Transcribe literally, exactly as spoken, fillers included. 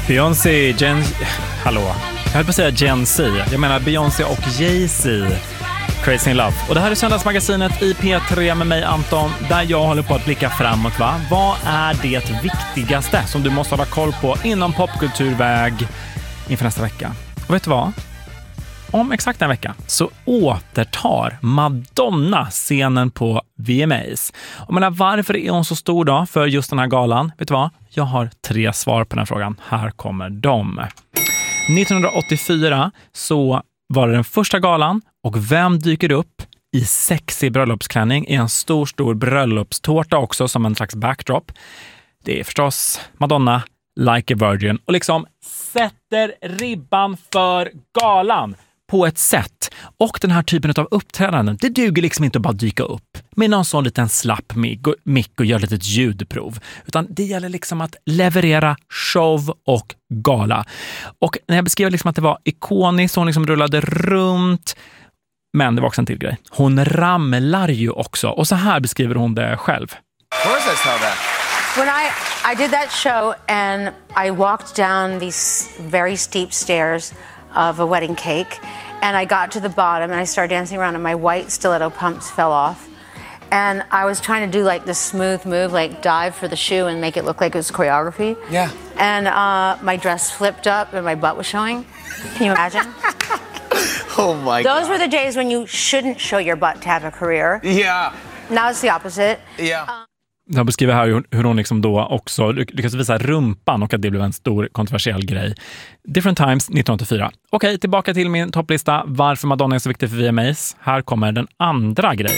Beyoncé, Gen... Hallå. Jag höll på att säga Gen Z. Jag menar Beyoncé och Jay-Z. Crazy in Love. Och det här är Söndagsmagasinet i P tre med mig, Anton, där jag håller på att blicka framåt, va? Vad är det viktigaste som du måste hålla koll på inom popkulturväg inför nästa vecka? Och vet du vad? Om exakt en vecka så återtar Madonna scenen på V M As. Och menar, varför är hon så stor då för just den här galan? Vet du vad? Jag har tre svar på den här frågan. Här kommer de. nittonhundraåttiofyra så var det den första galan, och vem dyker upp i sexig bröllopsklänning i en stor, stor bröllopstårta också som en slags backdrop? Det är förstås Madonna, Like a Virgin, och liksom sätter ribban för galan på ett sätt. Och den här typen av uppträdanden, det duger liksom inte att bara dyka upp med någon sån liten slapp mick och göra ett ljudprov. Utan det gäller liksom att leverera show och gala. Och när jag beskrev liksom att det var ikoniskt, hon liksom rullade runt. Men det var också en till grej. Hon ramlar ju också. Och så här beskriver hon det själv. Of course I saw that. When I, I did that show and I walked down these very steep stairs of a wedding cake, and I got to the bottom and I started dancing around and my white stiletto pumps fell off. And I was trying to do like this smooth move, like dive for the shoe and make it look like it was choreography. Yeah. And uh, my dress flipped up and my butt was showing. Can you imagine? Oh my God. Those were the days when you shouldn't show your butt to have a career. Yeah. Now it's the opposite. Yeah. Uh, Jag beskriver här hur hon liksom då också lyckas visa rumpan och att det blev en stor kontroversiell grej. Different Times nittonhundraåttiofyra. Okej, tillbaka till min topplista. Varför Madonna är så viktig för V M As. Här kommer den andra grejen.